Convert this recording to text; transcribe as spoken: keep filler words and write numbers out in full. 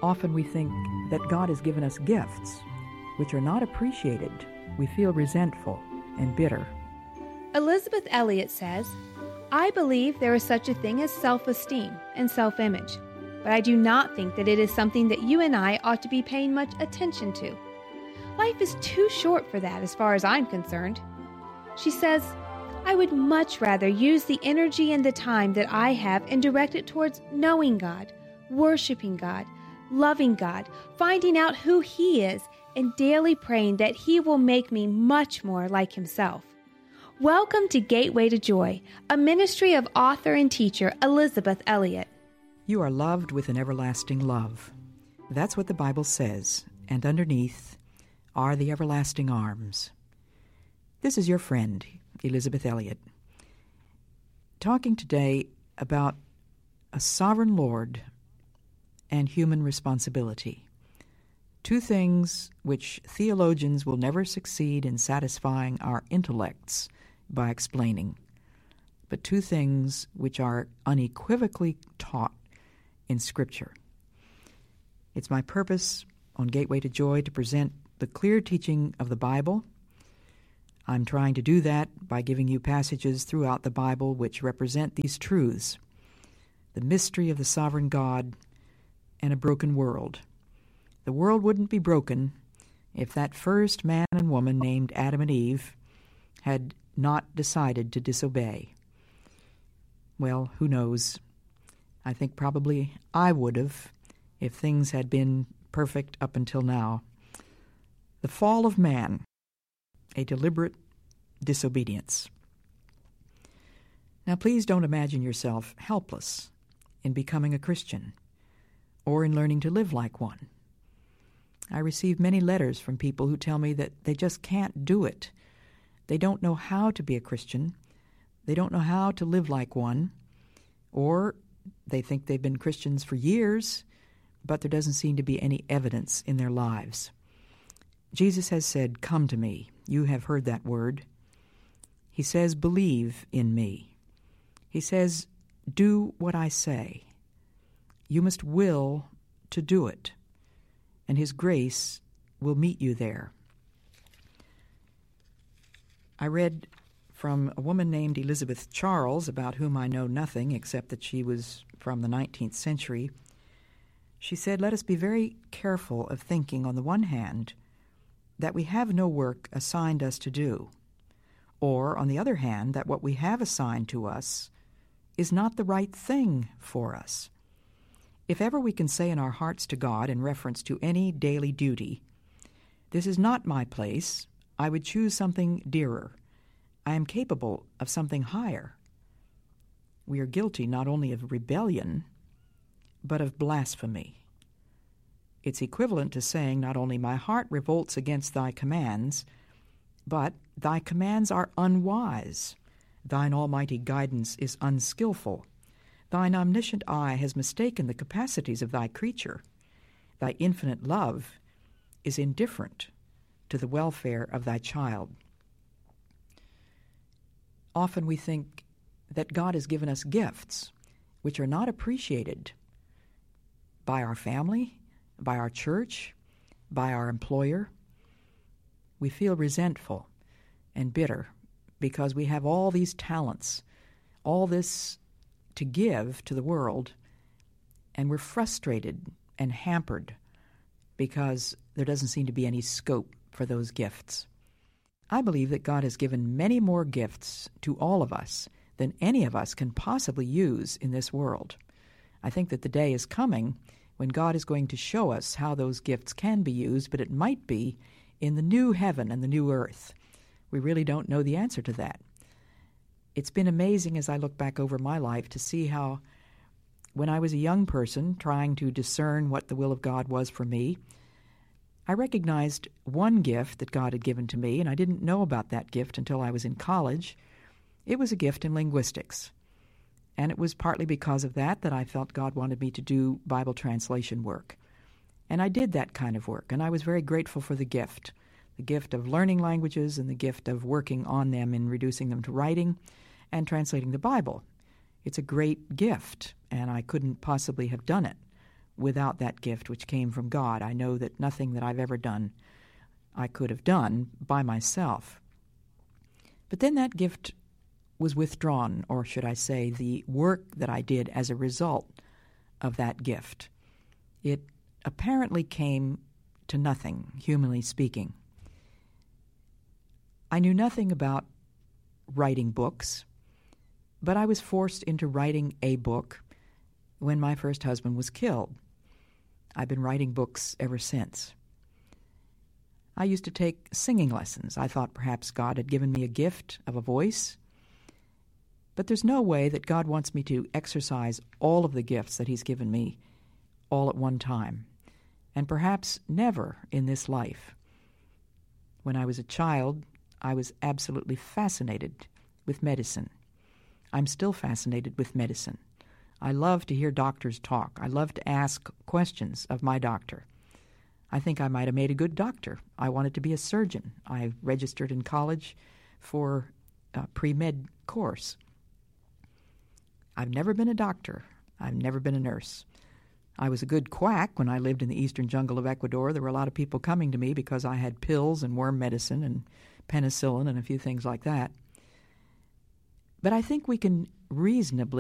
Often we think that God has given us gifts which are not appreciated. We feel resentful and bitter. Elizabeth Elliot says, I believe there is such a thing as self-esteem and self-image, but I do not think that it is something that you and I ought to be paying much attention to. Life is too short for that as far as I'm concerned. She says, I would much rather use the energy and the time that I have and direct it towards knowing God, worshiping God, loving God, finding out who He is, and daily praying that He will make me much more like Himself. Welcome to Gateway to Joy, a ministry of author and teacher Elizabeth Elliot. You are loved with an everlasting love. That's what the Bible says, and underneath are the everlasting arms. This is your friend, Elizabeth Elliot, talking today about a sovereign Lord and human responsibility. Two things which theologians will never succeed in satisfying our intellects by explaining, but two things which are unequivocally taught in Scripture. It's my purpose on Gateway to Joy to present the clear teaching of the Bible. I'm trying to do that by giving you passages throughout the Bible which represent these truths: the mystery of the sovereign God and a broken world. The world wouldn't be broken if that first man and woman named Adam and Eve had not decided to disobey. Well, who knows? I think probably I would have if things had been perfect up until now. The fall of man, a deliberate disobedience. Now, please don't imagine yourself helpless in becoming a Christian or in learning to live like one. I receive many letters from people who tell me that they just can't do it. They don't know how to be a Christian. They don't know how to live like one. Or they think they've been Christians for years, but there doesn't seem to be any evidence in their lives. Jesus has said, "Come to me." You have heard that word. He says, "Believe in me." He says, "Do what I say." You must will to do it, and His grace will meet you there. I read from a woman named Elizabeth Charles, about whom I know nothing except that she was from the nineteenth century. She said, let us be very careful of thinking, on the one hand, that we have no work assigned us to do, or, on the other hand, that what we have assigned to us is not the right thing for us. If ever we can say in our hearts to God in reference to any daily duty, "This is not my place, I would choose something dearer. I am capable of something higher," we are guilty not only of rebellion, but of blasphemy. It's equivalent to saying not only my heart revolts against thy commands, but thy commands are unwise, thine almighty guidance is unskillful, thine omniscient eye has mistaken the capacities of thy creature, thy infinite love is indifferent to the welfare of thy child. Often we think that God has given us gifts which are not appreciated by our family, by our church, by our employer. We feel resentful and bitter because we have all these talents, all this to give to the world, and we're frustrated and hampered because there doesn't seem to be any scope for those gifts. I believe that God has given many more gifts to all of us than any of us can possibly use in this world. I think that the day is coming when God is going to show us how those gifts can be used, but it might be in the new heaven and the new earth. We really don't know the answer to that. It's been amazing as I look back over my life to see how, when I was a young person trying to discern what the will of God was for me, I recognized one gift that God had given to me, and I didn't know about that gift until I was in college. It was a gift in linguistics. And it was partly because of that that I felt God wanted me to do Bible translation work. And I did that kind of work, and I was very grateful for the gift, the gift of learning languages and the gift of working on them and reducing them to writing and translating the Bible. It's a great gift, and I couldn't possibly have done it without that gift which came from God. I know that nothing that I've ever done I could have done by myself. But then that gift was withdrawn, or should I say, the work that I did as a result of that gift. It apparently came to nothing, humanly speaking. I knew nothing about writing books, but I was forced into writing a book when my first husband was killed. I've been writing books ever since. I used to take singing lessons. I thought perhaps God had given me a gift of a voice. But there's no way that God wants me to exercise all of the gifts that He's given me all at one time, and perhaps never in this life. When I was a child, I was absolutely fascinated with medicine. I'm still fascinated with medicine. I love to hear doctors talk. I love to ask questions of my doctor. I think I might have made a good doctor. I wanted to be a surgeon. I registered in college for a pre-med course. I've never been a doctor. I've never been a nurse. I was a good quack when I lived in the eastern jungle of Ecuador. There were a lot of people coming to me because I had pills and worm medicine and penicillin and a few things like that. But I think we can reasonably